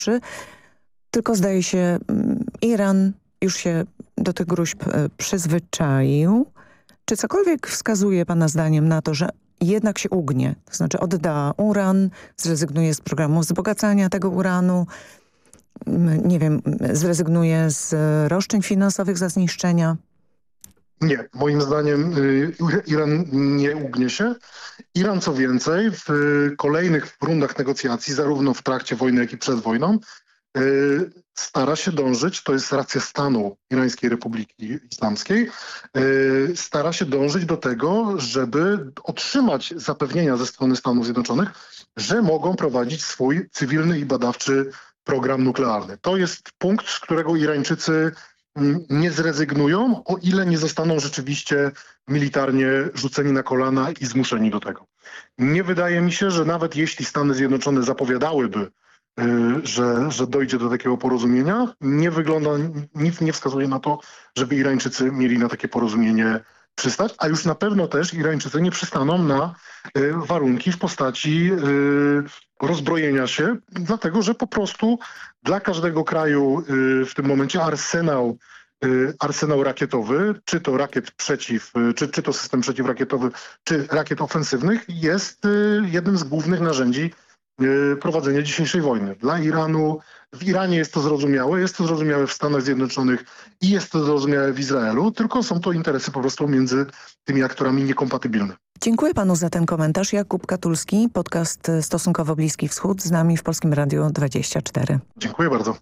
Tylko zdaje się, Iran już się do tych gruźb przyzwyczaił. Czy cokolwiek wskazuje pana zdaniem na to, że jednak się ugnie? To znaczy odda uran, zrezygnuje z programu wzbogacania tego uranu, nie wiem, zrezygnuje z roszczeń finansowych za zniszczenia? Nie, moim zdaniem Iran nie ugnie się. Iran co więcej w kolejnych rundach negocjacji, zarówno w trakcie wojny, jak i przed wojną, stara się dążyć, to jest racja stanu Irańskiej Republiki Islamskiej, stara się dążyć do tego, żeby otrzymać zapewnienia ze strony Stanów Zjednoczonych, że mogą prowadzić swój cywilny i badawczy program nuklearny. To jest punkt, z którego Irańczycy nie zrezygnują, o ile nie zostaną rzeczywiście militarnie rzuceni na kolana i zmuszeni do tego. Nie wydaje mi się, że nawet jeśli Stany Zjednoczone zapowiadałyby, że dojdzie do takiego porozumienia, nie wygląda, nic nie wskazuje na to, żeby Irańczycy mieli na takie porozumienie przystać, a już na pewno też Irańczycy nie przystaną na warunki w postaci rozbrojenia się, dlatego że po prostu dla każdego kraju w tym momencie arsenał rakietowy, czy to rakiet czy to system przeciwrakietowy, czy rakiet ofensywnych jest jednym z głównych narzędzi prowadzenia dzisiejszej wojny. Dla Iranu, w Iranie jest to zrozumiałe w Stanach Zjednoczonych i jest to zrozumiałe w Izraelu, tylko są to interesy po prostu między tymi aktorami niekompatybilne. Dziękuję panu za ten komentarz. Jakub Katulski, podcast Stosunkowo Bliski Wschód, z nami w Polskim Radiu 24. Dziękuję bardzo.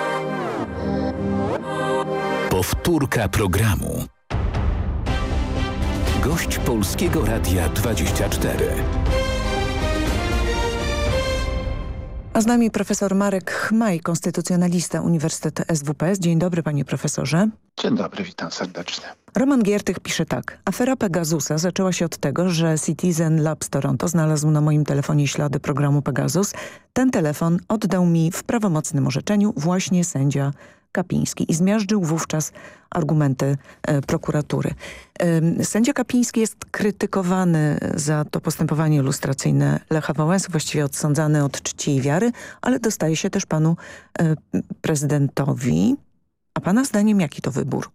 Powtórka programu. Gość Polskiego Radia 24. A z nami profesor Marek Chmaj, konstytucjonalista Uniwersytet SWPS. Dzień dobry, panie profesorze. Dzień dobry, witam serdecznie. Roman Giertych pisze tak. Afera Pegasusa zaczęła się od tego, że Citizen Labs Toronto znalazł na moim telefonie ślady programu Pegasus. Ten telefon oddał mi w prawomocnym orzeczeniu właśnie sędzia Kapiński i zmiażdżył wówczas argumenty prokuratury. Sędzia Kapiński jest krytykowany za to postępowanie lustracyjne Lecha Wałęsy, właściwie odsądzany od czci i wiary, ale dostaje się też panu prezydentowi. A pana zdaniem jaki to wybór?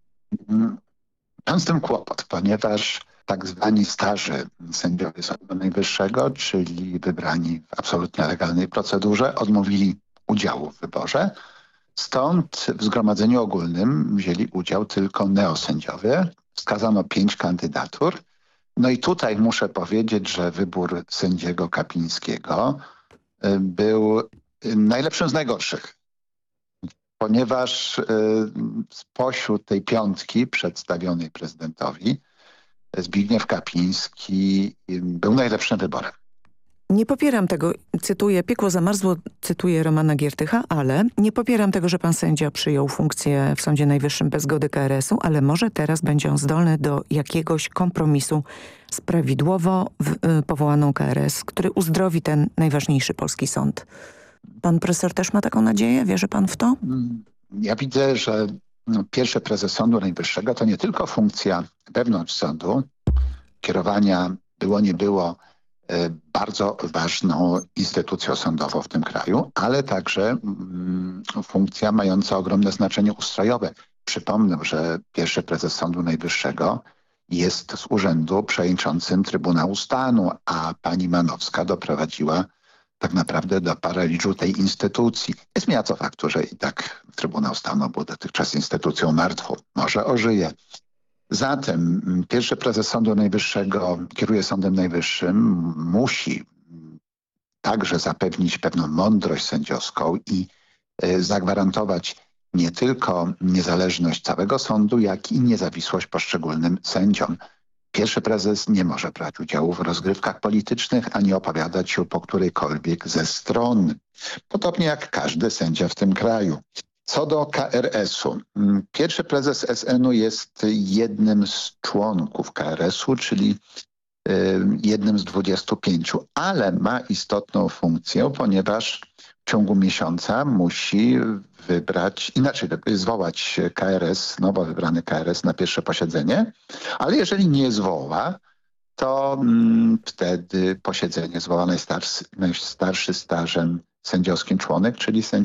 Mam z tym kłopot, ponieważ tak zwani starzy sędziowie Sądu Najwyższego, czyli wybrani w absolutnie legalnej procedurze, odmówili udziału w wyborze. Stąd w Zgromadzeniu Ogólnym wzięli udział tylko neosędziowie. Wskazano 5 kandydatur. No i tutaj muszę powiedzieć, że wybór sędziego Kapińskiego był najlepszym z najgorszych. Ponieważ spośród tej 5 przedstawionej prezydentowi Zbigniew Kapiński był najlepszym wyborem. Nie popieram tego, cytuję, piekło zamarzło, cytuję Romana Giertycha, ale nie popieram tego, że pan sędzia przyjął funkcję w Sądzie Najwyższym bez zgody KRS-u, ale może teraz będzie on zdolny do jakiegoś kompromisu z prawidłowo powołaną KRS, który uzdrowi ten najważniejszy polski sąd. Pan profesor też ma taką nadzieję? Wierzy pan w to? Ja widzę, że pierwszy prezes Sądu Najwyższego to nie tylko funkcja wewnątrz sądu, kierowania było nie było bardzo ważną instytucją sądową w tym kraju, ale także funkcja mająca ogromne znaczenie ustrojowe. Przypomnę, że pierwszy prezes Sądu Najwyższego jest z urzędu przewodniczącym Trybunału Stanu, a pani Manowska doprowadziła tak naprawdę do paraliżu tej instytucji. Nie zmienia to faktu, że i tak Trybunał Stanu był dotychczas instytucją martwą. Może ożyje. Zatem pierwszy prezes Sądu Najwyższego kieruje Sądem Najwyższym, musi także zapewnić pewną mądrość sędziowską i zagwarantować nie tylko niezależność całego sądu, jak i niezawisłość poszczególnym sędziom. Pierwszy prezes nie może brać udziału w rozgrywkach politycznych ani opowiadać się po którejkolwiek ze stron. Podobnie jak każdy sędzia w tym kraju. Co do KRS-u. Pierwszy prezes SN-u jest jednym z członków KRS-u, czyli jednym z 25, ale ma istotną funkcję, ponieważ w ciągu miesiąca musi zwołać KRS, nowo wybrany KRS na pierwsze posiedzenie, ale jeżeli nie zwoła, to wtedy posiedzenie zwoła najstarszy stażem sędziowskim członek, czyli sędzia